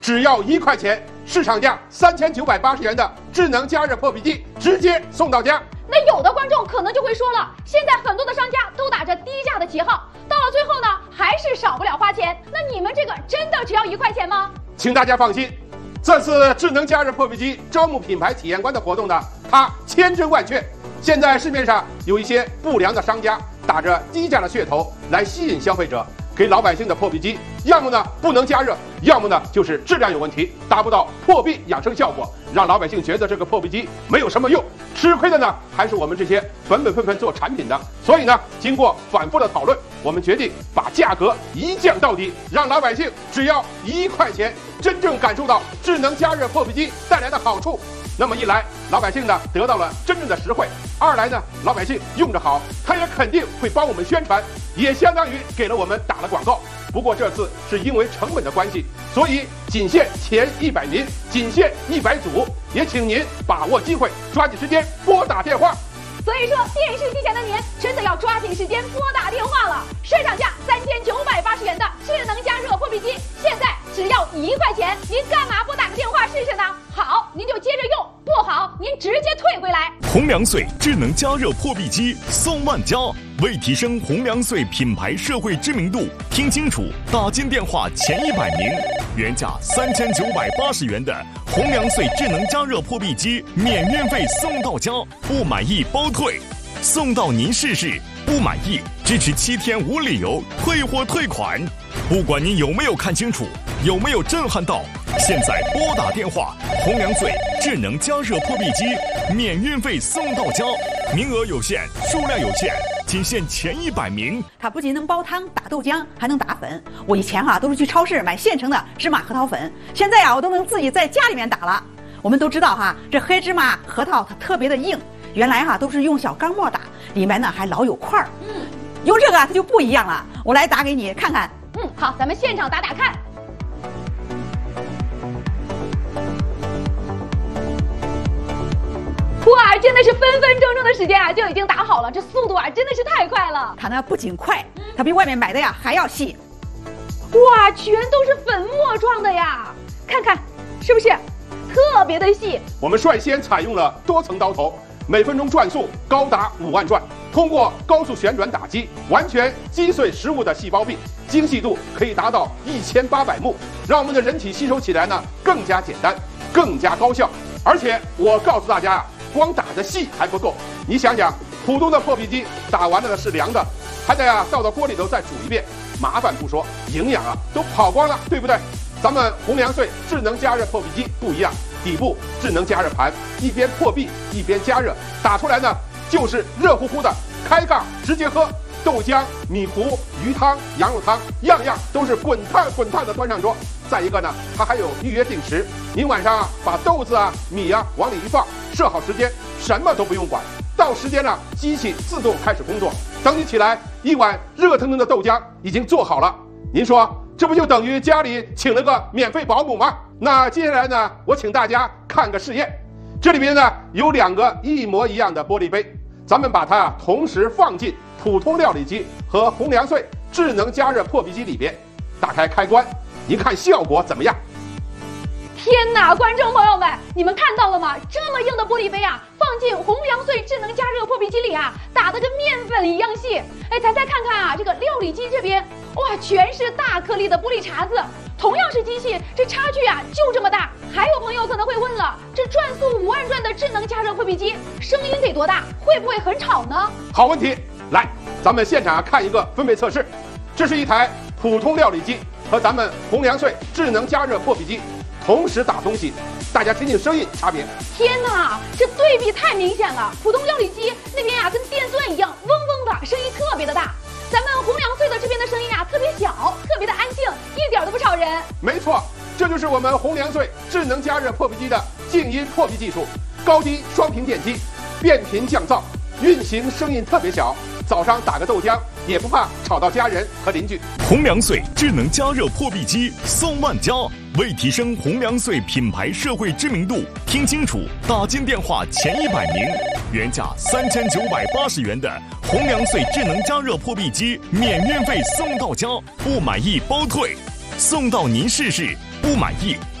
只要1块钱，市场价3980元的智能加热破壁机直接送到家。 那有的观众可能就会说了，现在很多的商家都打着低价的旗号，到了最后呢，还是少不了花钱。那你们这个真的只要1块钱吗？ 请大家放心，这次智能加热破壁机招募品牌体验官的活动呢，它千真万确。现在市面上有一些不良的商家打着低价的噱头来吸引消费者，给老百姓的破壁机，要么呢不能加热，要么呢就是质量有问题，达不到破壁养生效果，让老百姓觉得这个破壁机没有什么用。吃亏的呢还是我们这些本分做产品的。所以呢，经过反复的讨论，我们决定把价格一降到底，让老百姓只要1块钱，真正感受到智能加热破壁机带来的好处。那么一来，老百姓呢得到了真正的实惠；二来呢，老百姓用着好，他也肯定会帮我们宣传，也相当于给了我们打了广告。不过这次是因为成本的关系，所以仅限前100名，仅限100组，也请您把握机会，抓紧时间拨打电话。 所以说，电视机前的您真的要抓紧时间拨打电话了。市场价3980元的智能加热破壁机，现在只要1块钱，您干嘛不打个电话试试呢？好，您就接着用；不好，您直接退回来。 红粮穗智能加热破壁机送万家，为提升红粮穗品牌社会知名度，听清楚，打进电话前100名，原价3980元的红粮穗智能加热破壁机免运费送到家，不满意包退，送到您试试，不满意支持7天无理由退货退款。不管您有没有看清楚，有没有震撼到，现在拨打电话，红粮穗智能加热破壁机免运费送到家，名额有限，数量有限，仅限前100名。 它不仅能煲汤打豆浆，还能打粉。我以前都是去超市买现成的芝麻核桃粉，现在我都能自己在家里面打了。我们都知道这黑芝麻核桃它特别的硬，原来都是用小钢沫打，里面呢还老有块儿。用这个它就不一样了，我来打给你看看。 好，咱们现场打打看。哇，真的是分分钟钟的时间就已经打好了，这速度真的是太快了。 它呢不仅快，它比外面买的还要细。 哇，全都是粉末状的呀，看看是不是特别的细？ 我们率先采用了多层刀头，每分钟转速高达5万转，通过高速旋转打击，完全击碎食物的细胞壁，精细度可以达到1800目，让我们的人体吸收起来呢更加简单，更加高效。而且我告诉大家光打的细还不够，你想想，普通的破壁机打完了呢是凉的，还得倒到锅里头再煮一遍，麻烦不说，营养都跑光了，对不对？咱们红粮穗智能加热破壁机不一样，底部智能加热盘，一边破壁一边加热，打出来呢就是热乎乎的，开盖直接喝，豆浆、米糊、鱼汤、羊肉汤，样样都是滚烫的端上桌。再一个呢，它还有预约定时，您晚上把豆子米往里一放，设好时间，什么都不用管，到时间了，机器自动开始工作。等你起来，一碗热腾腾的豆浆已经做好了。您说这不就等于家里请了个免费保姆吗？那接下来呢，我请大家看个试验。这里边呢有2个一模一样的玻璃杯，咱们把它同时放进普通料理机和红粮穗智能加热破壁机里边，打开开关，您看效果怎么样？ 天哪，观众朋友们，你们看到了吗？这么硬的玻璃杯放进红粮穗智能加热破壁机里打得跟面粉一样细。咱再看看这个料理机这边，哇，全是大颗粒的玻璃碴子。同样是机器，这差距就这么大。还有朋友可能会问了，这转速5万转的智能加热破壁机，声音得多大？会不会很吵呢？ 好问题，来，咱们现场看一个分贝测试。这是一台普通料理机和咱们红粮穗智能加热破壁机同时打东西，大家听听声音差别。 天哪，这对比太明显了！普通料理机那边跟电钻一样，嗡嗡的，声音特别的大。咱们红粮穗的这边的声音特别小，特别的安静，一点都不吵人。 没错，这就是我们红粮穗智能加热破壁机的静音破壁技术，高低双频电机，变频降噪，运行声音特别小，早上打个豆浆也不怕吵到家人和邻居。 红粮穗智能加热破壁机送万家，为提升红粮穗品牌社会知名度，听清楚，打进电话前100名，原价3980元的红粮穗智能加热破壁机免运费送到家，不满意包退，送到您试试， 不满意，